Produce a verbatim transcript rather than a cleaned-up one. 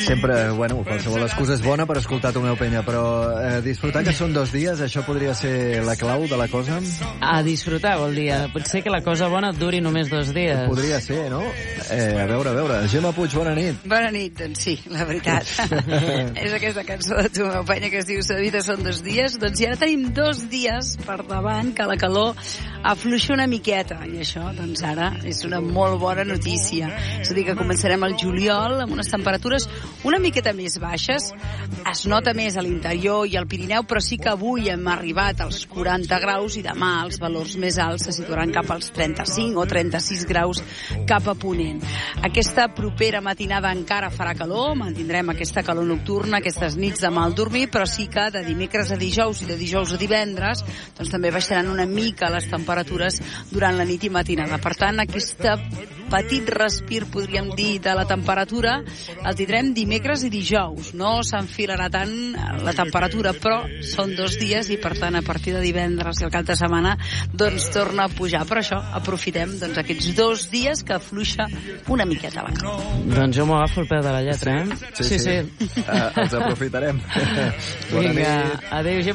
Sempre, bueno, qualsevol excusa és bona per escoltar Tomeu Penya, però eh, disfrutar que són dos dies, això podria ser la clau de la cosa? A disfrutar, vol dir. Potser que la cosa bona et duri només dos dies. Podria ser, no? Eh, a veure, a veure. Gemma Puig, bona nit. Bona nit, doncs sí, la veritat. És aquesta cançó de Tomeu Penya que es diu "La vida són dos dies". Doncs i ara tenim dos dies per davant que la calor afluixa una miqueta, i això, doncs ara, és una molt bona notícia. És a dir, que començarem el juliol amb unes temperatures una miqueta més baixes. Es nota més a l'interior i al Pirineu, però sí que avui hem arribat als quaranta graus i demà els valors més alts se situaran cap als trenta-cinc o trenta-sis graus cap a Ponent. Aquesta propera matinada encara farà calor, mantindrem aquesta calor nocturna, aquestes nits de mal dormir, però sí que de dimecres a dijous i de dijous a divendres doncs també baixaran una mica les temperatures durant la nit i matinada. Per tant, aquest petit respir, podríem dir, de la temperatura el tindrem dimecres i dijous. No s'enfilarà tant la temperatura, però són dos dies i, per tant, a partir de divendres i el cap de setmana, doncs torna a pujar. Per això aprofitem doncs, aquests dos dies que afluixa una miqueta la calor. Doncs jo m'ho agafo al peu de la lletra, eh? Sí, sí. sí. sí. Uh, els aprofitarem. Vinga, adéu, Gemma.